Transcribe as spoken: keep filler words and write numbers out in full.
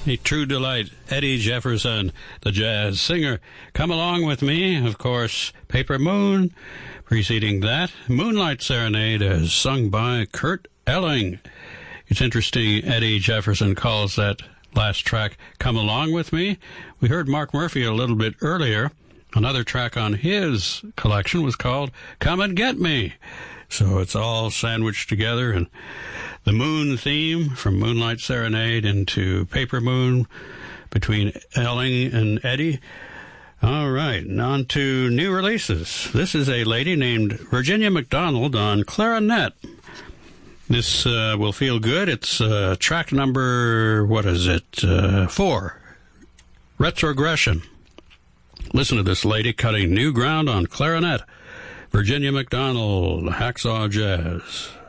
A true delight. Eddie Jefferson, the jazz singer. Come Along With Me, of course, Paper Moon. Preceding that, Moonlight Serenade, as sung by Kurt Elling. It's interesting, Eddie Jefferson calls that last track Come Along With Me. We heard Mark Murphy a little bit earlier. Another track on his collection was called Come and Get Me. So it's all sandwiched together, and the moon theme from Moonlight Serenade into Paper Moon between Elling and Eddie. All right, and on to new releases. This is a lady named Virginia McDonald on clarinet. This uh, will feel good. It's uh, track number, what is it, uh, four, Retrogression. Listen to this lady cutting new ground on clarinet. Virginia McDonald, Hacksaw Jazz.